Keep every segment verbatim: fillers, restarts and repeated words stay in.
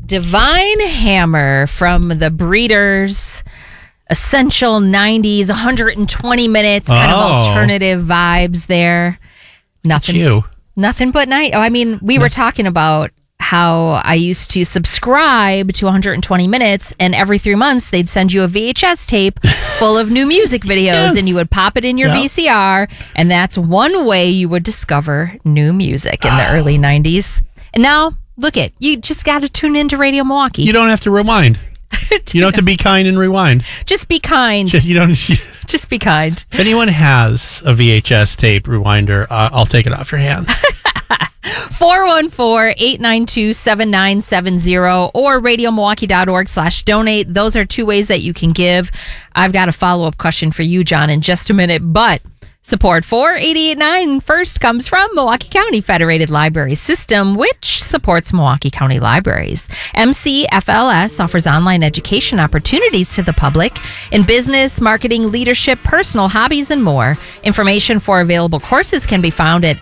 Divine Hammer from the Breeders. Essential nineties, one hundred twenty minutes, kind Oh. of alternative vibes there. Nothing. You. Nothing but night. Oh, I mean, we were talking about how I used to subscribe to one hundred twenty minutes, and every three months they'd send you a V H S tape full of new music videos, Yes. and you would pop it in your Yep. V C R, and that's one way you would discover new music in the Oh. early nineties. And now, look it, you just got to tune into Radio Milwaukee. You don't have to rewind. You don't have to be kind and rewind. Just be kind. You don't. Just be kind. If anyone has a V H S tape rewinder, uh, I'll take it off your hands. four one four, eight nine two, seven nine seven zero or radiomilwaukee.org slash donate. Those are two ways that you can give. I've got a follow-up question for you, John, in just a minute, but support for eighty-eight point nine first comes from Milwaukee County Federated Library System, which supports Milwaukee County Libraries. M C F L S offers online education opportunities to the public in business, marketing, leadership, personal hobbies, and more. Information for available courses can be found at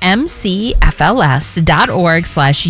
mcfls.org slash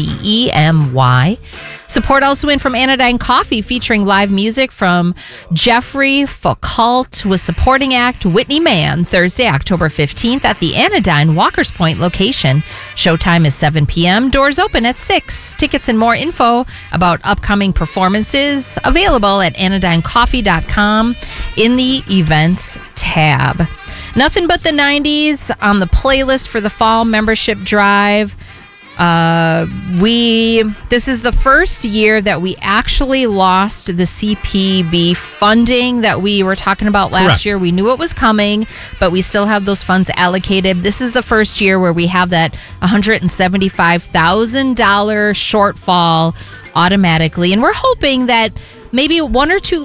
UDEMY. Support also in from Anodyne Coffee, featuring live music from Jeffrey Foucault with supporting act Whitney Mann, Thursday, October fifteenth at the Anodyne Walker's Point location. Showtime is seven p.m. Doors open at six. Tickets and more info about upcoming performances available at anodyne coffee dot com in the events tab. Nothing but the nineties on the playlist for the fall membership drive. Uh, we, this is the first year that we actually lost the C P B funding that we were talking about last Correct. year. We knew it was coming, but we still have those funds allocated. This is the first year where we have that one hundred seventy-five thousand dollars shortfall automatically. And we're hoping that maybe one or two